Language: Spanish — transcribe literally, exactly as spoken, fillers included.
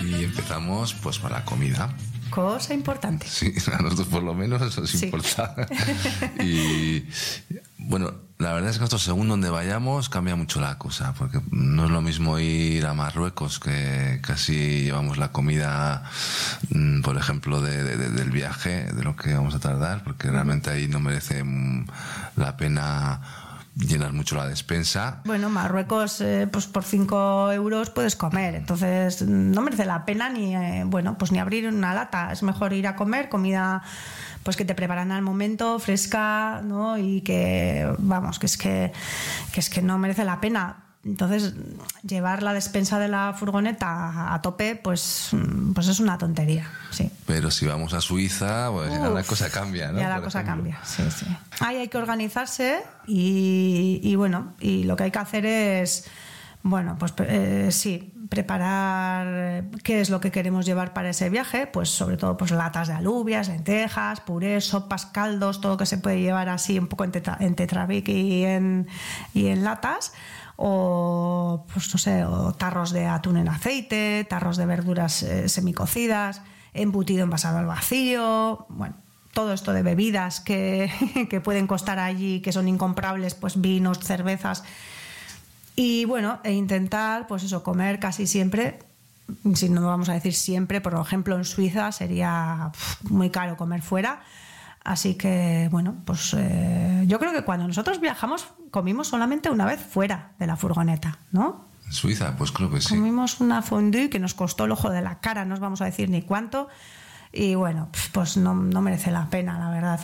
Y empezamos pues por la comida. Cosa importante. Sí, a nosotros por lo menos eso nos Sí. importa. Y bueno, la verdad es que nosotros según donde vayamos cambia mucho la cosa, porque no es lo mismo ir a Marruecos, que casi llevamos la comida, por ejemplo, de, de, del viaje, de lo que vamos a tardar, porque realmente ahí no merece la pena llenar mucho la despensa. Bueno, Marruecos, eh, pues por cinco euros puedes comer, entonces no merece la pena ni, eh, bueno, pues ni abrir una lata. Es mejor ir a comer comida, pues que te preparan al momento, fresca, ¿no? Y que, vamos, que es que, que es que no merece la pena. Entonces, llevar la despensa de la furgoneta a tope, pues, pues es una tontería, sí. Pero si vamos a Suiza, pues Uf, ya la cosa cambia, ¿no? Ya la Por cosa ejemplo. cambia, sí, sí. Ahí hay que organizarse y, y bueno, y lo que hay que hacer es, bueno, pues eh, sí, preparar qué es lo que queremos llevar para ese viaje, pues sobre todo pues latas de alubias, lentejas, purés, sopas, caldos, todo que se puede llevar así un poco en, tetra, en tetrabric y en, y en latas. O pues no sé, o tarros de atún en aceite, tarros de verduras eh, semicocidas, embutido envasado al vacío, bueno, todo esto de bebidas que, que pueden costar allí, que son incomprables, pues vinos, cervezas. Y bueno, e intentar, pues eso, comer casi siempre, si no vamos a decir siempre, por ejemplo en Suiza sería pff, muy caro comer fuera. Así que, bueno, pues eh, yo creo que cuando nosotros viajamos comimos solamente una vez fuera de la furgoneta, ¿no? En Suiza, pues creo que sí. Comimos una fondue que nos costó el ojo de la cara, no os vamos a decir ni cuánto. Y bueno, pues no, no merece la pena, la verdad.